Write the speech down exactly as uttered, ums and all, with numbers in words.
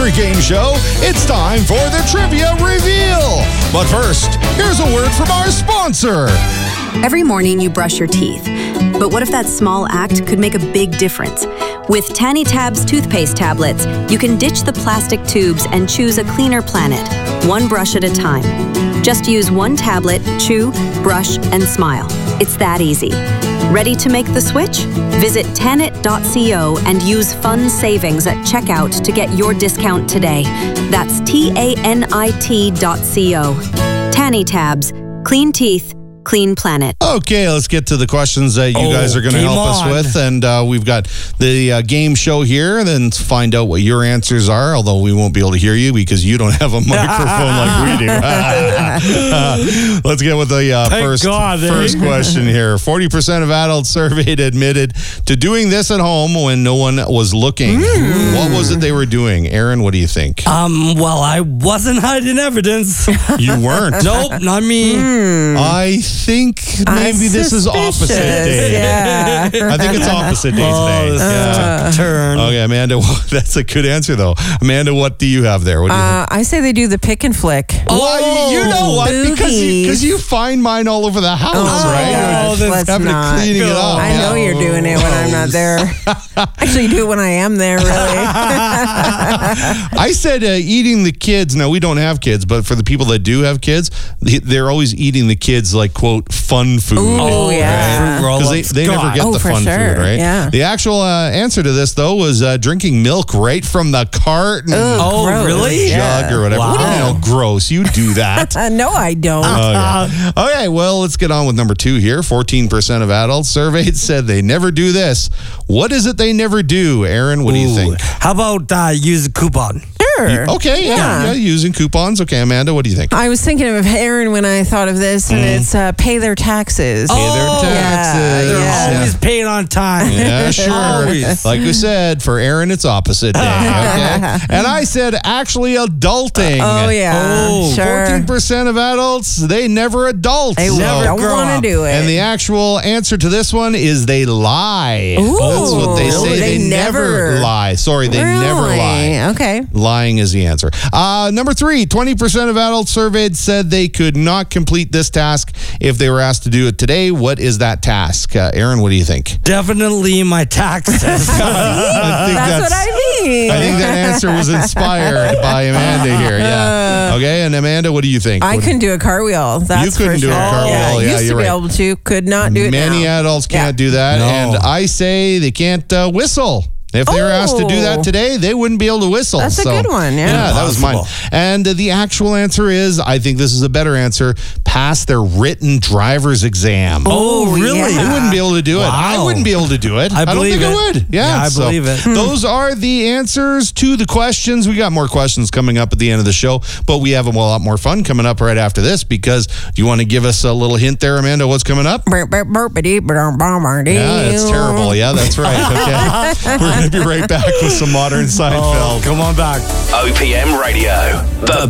favorite game show, it's time for the Trivia Reveal. But first, here's a word from our sponsor. Every morning you brush your teeth. But what if that small act could make a big difference? With Tanny Tabs toothpaste tablets, you can ditch the plastic tubes and choose a cleaner planet, one brush at a time. Just use one tablet, chew, brush, and smile. It's that easy. Ready to make the switch? Visit tanit dot co and use fun savings at checkout to get your discount today. That's T A N I T dot co. Tanny Tabs. Clean teeth. Clean planet. Okay, let's get to the questions that you Oh, guys are going to game help us on. with. And uh, we've got the uh, game show here, then find out what your answers are, although we won't be able to hear you because you don't have a microphone like we do. uh, let's get with the uh, Thank first, God, eh? first question here. forty percent of adults surveyed admitted to doing this at home when no one was looking. Mm. What was it they were doing? Aaron, what do you think? Um, well, I wasn't hiding evidence. You weren't. Nope, not me. I think maybe this is opposite day. Yeah. I think it's opposite day Oh, today. this Yeah. took a turn. Okay, Amanda, that's a good answer, though. Amanda, what do you have there? What do you Uh, I say they do the pick and flick. think? Why? You know what? Because you, boogies. because you find mine all over the house, Oh, right? gosh, You're let's having not. to cleaning it up. I know Yeah. you're doing it when I'm not there. Actually, you do it when I am there, really. I said uh, eating the kids. Now, we don't have kids, but for the people that do have kids, they- they're always eating the kids like, quote, fun food. Oh, yeah. Fruit Because they, roll-ups. they never God. get Oh, the for fun sure. food, right? Yeah. The actual uh, answer to this, though, was uh, drinking milk right from the carton. Oh, gross. really? Jug or whatever. Wow. What do you know? Gross. You do that. Uh, no, I don't. Okay. Okay, well, let's get on with number two here. fourteen percent of adults surveyed said they never do this. What is it they never do? Aaron, what do you Ooh. think? How about uh, use a coupon? Sure. Okay, yeah, yeah, Yeah. using coupons. Okay, Amanda, what do you think? I was thinking of Aaron when I thought of this, and it's uh, pay their taxes. Pay their Oh, taxes. They're Yeah. always paid on time. Yeah, sure. Always. Like we said, for Aaron, it's opposite day. Okay, and I said actually adulting. Oh, yeah. Oh, sure. fourteen percent of adults, they never adult. They So- don't grow want up. to do it. And the actual answer to this one is they lie. Ooh, That's what they say. really? They, They never, never- lie. Sorry, they never Really? lie. Okay. Lying is the answer. Uh, number three, twenty percent of adults surveyed said they could not complete this task if they were asked to do it today. What is that task? Uh, Aaron, what do you think? Definitely my taxes. I think That's, what I mean. I think that answer was inspired by Amanda here. Yeah. Okay, and Amanda, what do you think? I What- couldn't do a cartwheel. That's You couldn't for do a sure. cartwheel. Yeah, Yeah, used you're to be right. able to. Could not do it Many now. adults can't Yeah. do that. No. And I say they can't uh, whistle. If they were asked to do that Oh. today, they wouldn't be able to whistle. That's a good one, yeah. Yeah, that was mine. Impossible. And uh, the actual answer is, I think this is a better answer, pass their written driver's exam. Oh, really? yeah. They wouldn't be able to do it. I Wow. wouldn't be able to do it. I don't believe think I it. would. Yeah, Yeah, I so believe it. Those are the answers to the questions. We got more questions coming up at the end of the show, but we have a lot more fun coming up right after this because do you want to give us a little hint there, Amanda, what's coming up? Burp, burp, burpity, burp, burp, burp, Yeah, it's terrible. Yeah, that's right. Okay. We're going to be right back with some modern Seinfeld. Oh, come on back. O P M Radio, the